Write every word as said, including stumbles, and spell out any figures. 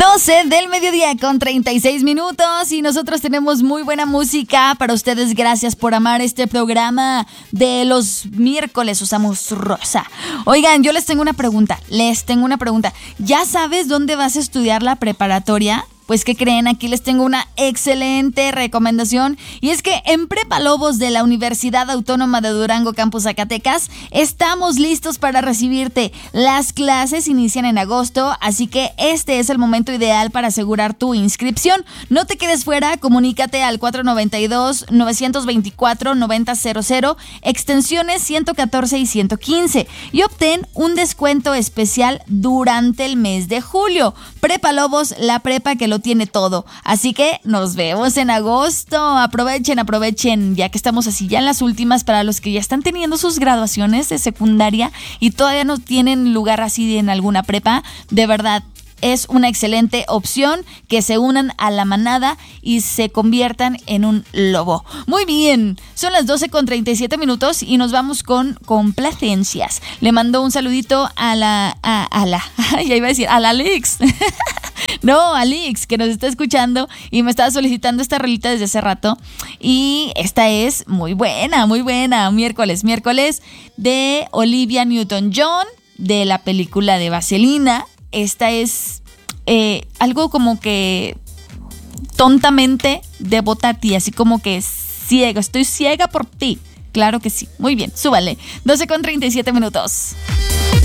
doce del mediodía con treinta y seis minutos y nosotros tenemos muy buena música para ustedes. Gracias por amar este programa de los miércoles Usamos Rosa. Oigan, yo les tengo una pregunta, les tengo una pregunta. ¿Ya sabes dónde vas a estudiar la preparatoria? Pues, ¿qué creen? Aquí les tengo una excelente recomendación y es que en Prepa Lobos de la Universidad Autónoma de Durango, Campus Zacatecas, estamos listos para recibirte. Las clases inician en agosto, así que este es el momento ideal para asegurar tu inscripción. No te quedes fuera, comunícate al cuatro nueve dos, nueve dos cuatro, nueve cero cero, extensiones ciento catorce y ciento quince y obtén un descuento especial durante el mes de julio. Prepa Lobos, la prepa que lo tiene todo. Así que nos vemos en agosto. Aprovechen, aprovechen, ya que estamos así ya en las últimas para los que ya están teniendo sus graduaciones de secundaria y todavía no tienen lugar así en alguna prepa. De verdad, es una excelente opción que se unan a la manada y se conviertan en un lobo. Muy bien, son las doce con treinta y siete minutos y nos vamos con complacencias. Le mando un saludito a la... a, a la... ya iba a decir, a la Alix. No, Alix, que nos está escuchando y me estaba solicitando esta rolita desde hace rato. Y esta es muy buena, muy buena. Miércoles, miércoles de Olivia Newton-John, de la película de Vaselina. Esta es eh, algo como que tontamente devota a ti, así como que ciega, estoy ciega por ti. Claro que sí, muy bien, súbale. doce con treinta y siete minutos.